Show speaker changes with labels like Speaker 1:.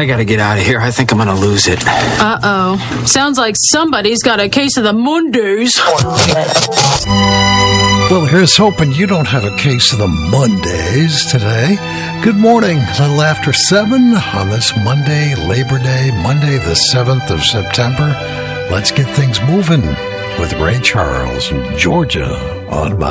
Speaker 1: gotta get out of here. I think I'm gonna lose it.
Speaker 2: Uh-oh. Sounds like somebody's got a case of the Mondays.
Speaker 3: Well, here's hoping you don't have a case of the Mondays today. Good morning. A little after 7 on this Monday, Labor Day, Monday the 7th of September. Let's get things moving with Ray Charles, Georgia on my